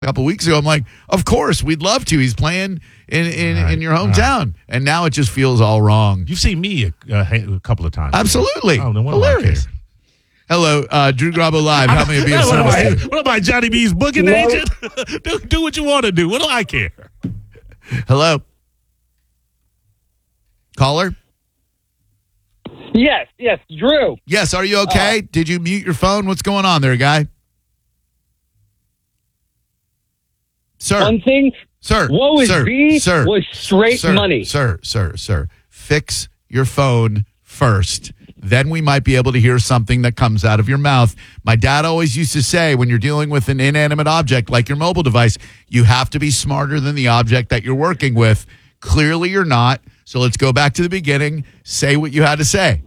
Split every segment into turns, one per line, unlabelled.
a couple weeks ago. I'm like, of course, we'd love to. He's playing in your hometown. And now it just feels all wrong.
You've seen me a couple of times.
Absolutely.
Oh, then what
hilarious.
Do I care?
Hello, Drew Garabo Live. How may it be of service?
What am I, Johnny B's booking agent? do what you want to do. What do I care?
Hello? Caller?
Yes, Drew.
Yes, are you okay? Did you mute your phone? What's going on there, guy? Sir.
One thing,
Sir.
woe is
sir,
me
sir,
was straight
sir,
money.
Sir. Fix your phone first. Then we might be able to hear something that comes out of your mouth. My dad always used to say, when you're dealing with an inanimate object like your mobile device, you have to be smarter than the object that you're working with. Clearly you're not. So let's go back to the beginning. Say what you had to say.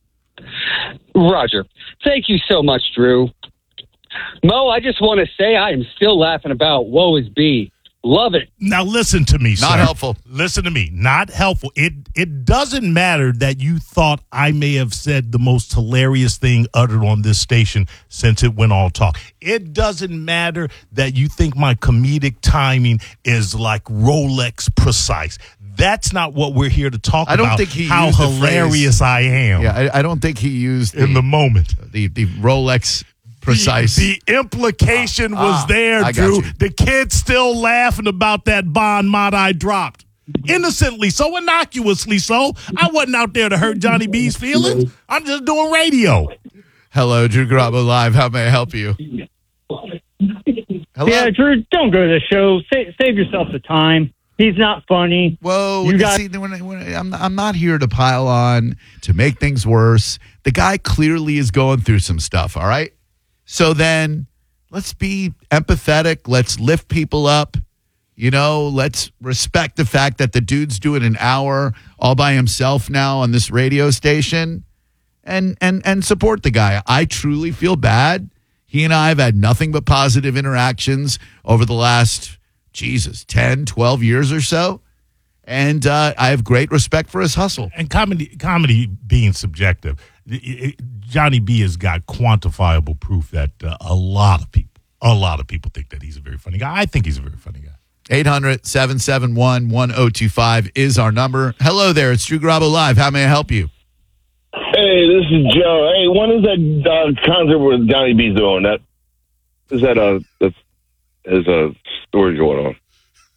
Roger. Thank you so much, Drew. Mo, I just want to say I am still laughing about woe is B. Love it.
Now listen to me, sir.
Not helpful.
Listen to me. Not helpful. It doesn't matter that you thought I may have said the most hilarious thing uttered on this station since it went all talk. It doesn't matter that you think my comedic timing is like Rolex precise. That's not what we're here to talk about.
I don't think he
how
used the
hilarious
phrase,
I am.
Yeah, I don't think he used
in the moment.
The Rolex precise.
The implication was there, Drew. The kid's still laughing about that bon mot I dropped. Innocently so, innocuously so. I wasn't out there to hurt Johnny B's feelings. I'm just doing radio.
Hello, Drew Garabo Live. How may I help you? Hello?
Yeah, Drew, don't go to the show. Save yourself the time. He's not funny.
Whoa, I'm not here to pile on, to make things worse. The guy clearly is going through some stuff, all right? So then let's be empathetic. Let's lift people up. You know, let's respect the fact that the dude's doing an hour all by himself now on this radio station and support the guy. I truly feel bad. He and I have had nothing but positive interactions over the last 10, 12 years or so. And I have great respect for his hustle.
And comedy being subjective, Johnny B has got quantifiable proof that a lot of people think that he's a very funny guy. I think he's a very funny guy.
800-771-1025 is our number. Hello there. It's Drew Garabo Live. How may I help you?
Hey, this is Joe. Hey, when is that concert with Johnny B's doing? Is a story going on?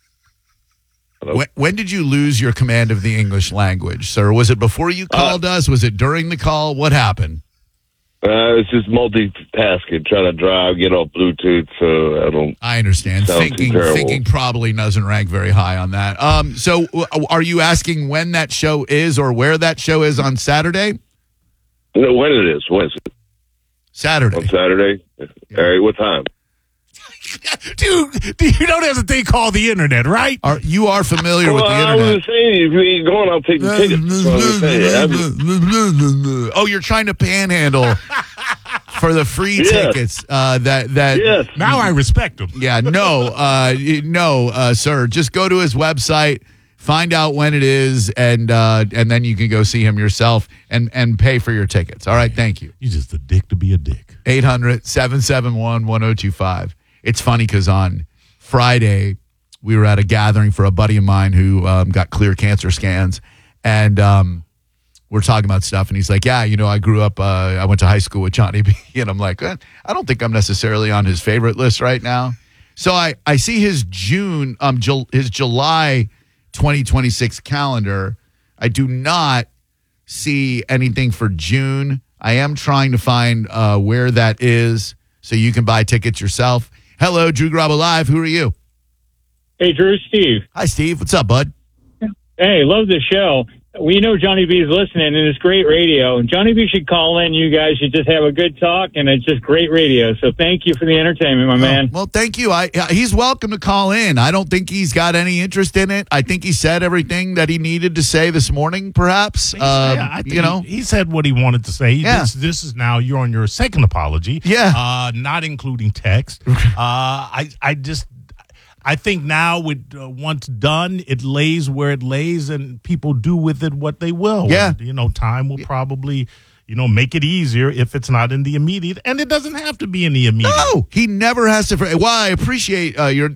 When did you lose your command of the English language, sir? Was it before you called us? Was it during the call? What happened?
It's just multitasking, trying to drive, get off Bluetooth, so I don't.
I understand. Thinking probably doesn't rank very high on that. So are you asking when that show is or where that show is on Saturday?
No, when it is. When is it?
Saturday.
On Saturday? Yeah. All right, what time?
Dude, you know there's a thing called the internet, right?
You are familiar with the internet.
I was just saying, if you ain't going, I'll take the tickets.
Oh, you're trying to panhandle for the free tickets.
Yes.
Now I respect him.
Yeah, no, sir. Just go to his website, find out when it is, and then you can go see him yourself and pay for your tickets. All right, thank you.
You're just a dick to be a dick.
800-771-1025. It's funny because on Friday, we were at a gathering for a buddy of mine who got clear cancer scans. And we're talking about stuff. And he's like, yeah, I grew up, I went to high school with Johnny B. And I'm like, I don't think I'm necessarily on his favorite list right now. So I see his July 2026 calendar. I do not see anything for June. I am trying to find where that is so you can buy tickets yourself. Hello, Drew Garabo Live. Who are you?
Hey, Drew, Steve.
Hi, Steve. What's up, bud?
Hey, love the show. We know Johnny B is listening, and it's great radio. And Johnny B should call in. You guys should just have a good talk, and it's just great radio. So thank you for the entertainment, my man.
Well, thank you. He's welcome to call in. I don't think he's got any interest in it. I think he said everything that he needed to say this morning, perhaps.
I think he said what he wanted to say.
Yeah.
This is now, you're on your second apology.
Yeah.
Not including text. I think now, with once done, it lays where it lays, and people do with it what they will.
Yeah.
And, time will probably, make it easier if it's not in the immediate. And it doesn't have to be in the immediate.
No, he never has to. Well, I appreciate your